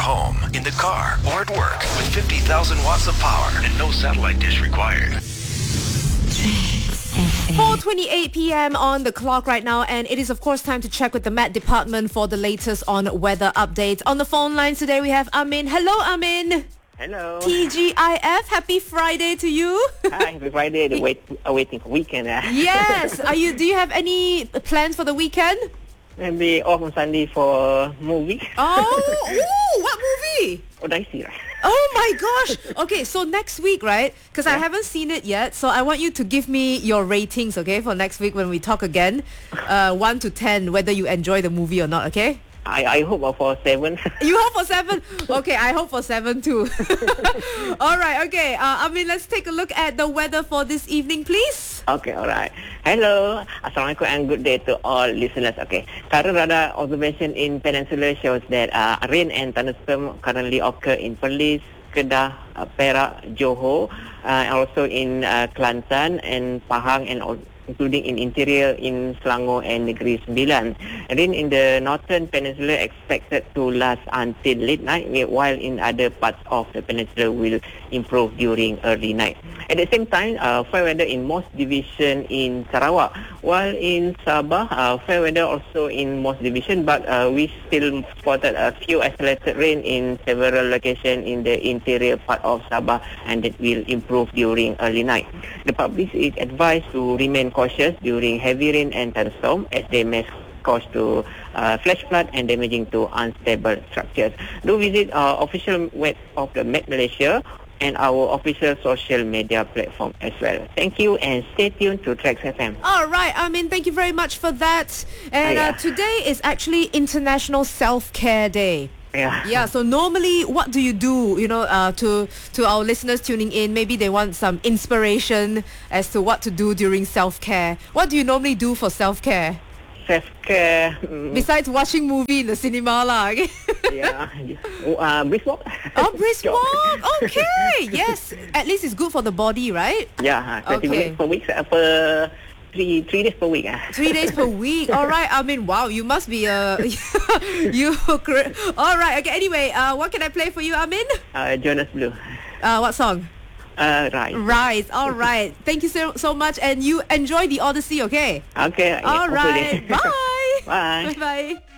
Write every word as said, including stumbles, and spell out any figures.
home, in the car, or at work with fifty thousand watts of power and no satellite dish required. four twenty-eight p.m. on the clock right now, and it is of course time to check with the Met Department for the latest on weather updates. On the phone lines today we have Amin. Hello Amin. Hello. T G I F, happy Friday to you. Hi, happy Friday. The wait, awaiting for weekend. Uh. Yes. Are you? Do you have any plans for the weekend? Maybe off on Sunday for movie. Oh, ooh, what movie? Oh, dicey, right? Oh my gosh. Okay, so next week, right? Because Yeah. I haven't seen it yet, so I want you to give me your ratings, okay, for next week when we talk again. Uh, one to ten, whether you enjoy the movie or not, okay? I, I hope for seven. You hope for seven? Okay, I hope for seven too. All right, okay. Uh, I mean, let's take a look at the weather for this evening, please. Okay, alright. Hello. Assalamualaikum and good day to all listeners. Okay. Current radar observation in Peninsula shows that uh, rain and thunderstorm currently occur in Perlis, Kedah, uh, Perak, Johor, uh, also in uh, Kelantan and Pahang, and all, including in interior in Selangor and Negeri Sembilan. Rain in the northern peninsula expected to last until late night, while in other parts of the peninsula will improve during early night. At the same time, uh, fair weather in most division in Sarawak, while in Sabah, uh, fair weather also in most division, but uh, we still spotted a few isolated rain in several locations in the interior part of Sabah, and that will improve during early night. The public is advised to remain cautious during heavy rain and thunderstorm, as they may cause to uh, flash flood and damaging to unstable structures. Do visit our official web of the Met Malaysia and our official social media platform as well. Thank you and stay tuned to Trax F M. All right, I mean, thank you very much for that. And Yeah. uh, today is actually International Self-Care Day. Yeah. Yeah, so normally what do you do, you know, uh, to to our listeners tuning in? Maybe they want some inspiration as to what to do during self-care. What do you normally do for self-care? Self-care. mm, Besides watching movie in the cinema lah. Okay? yeah. Uh, brisk walk. Oh, brisk Jog. walk. Okay, yes. At least it's good for the body, right? Yeah, uh, twenty Okay. minutes per week, uh, per three three days per week. Uh. Three days per week. All right. I mean, wow, you must be a... you... cra- All right. Okay, anyway, uh, what can I play for you, Amin? Uh, Jonas Blue. Uh, what song? Uh, right. Rise. All right. Thank you so, so much, and you enjoy the Odyssey, okay? Okay. All yeah, right. hopefully. Bye. Bye. Bye-bye.